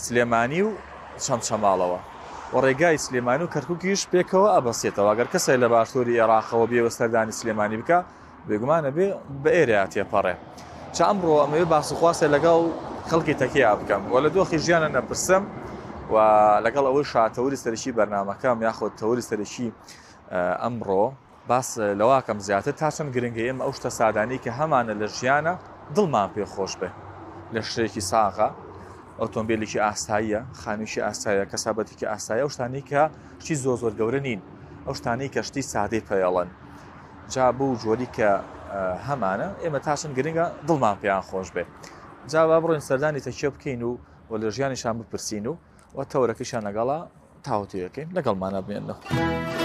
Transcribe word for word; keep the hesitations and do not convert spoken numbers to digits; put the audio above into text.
سلێمانی و چەند شەماڵەوە و ڕێگای سلێمانی و کەرکووکیش پێکەوە ئەبەسێتەوە ئەگەر کەسێک لە باشووری عێراقەوە بێ وەستەردانی سلێمانی بکە بێگومانە بێ بە ئێرە تێپەڕێ چا ئەمڕۆ ئەمەوێ باسخواسێ لەگەڵ خەڵکی تەکیا بکەم و لە دۆخی ژیانە نەپرسم و لەگەڵ ئەوەی شاتەوری سەرشی بەرنامەکەم یاخۆت تەوری سەرشی ئەمڕۆ باس لەواکەم زیاتر تا چەند گرنگی ئێمە ئەو شتە سادانی کە هەمانە لە ژیانە دڵمان پێ خۆش بێ لە شتێکی ساغا ئۆتۆمبیلێکی ئاساییە خانوویشی ئاسایە کەسابەتێکی ئاسایە ئەو شتانی کە شتی زۆر زۆر گەورە نین ئەو شتانی کە شتی سادەی پێڵەن جا بوو جۆری کە هەمانە ئێمە تا چەند گرنگە دڵمان پێیان خۆش بێ جا با بڕۆین سەردانی تەکیە بکەین و و لە ژیانیشان بپرسین و و تەورەکەیشان لەگەڵا تاوتویەکەین لەگەڵمانە بێنەوە.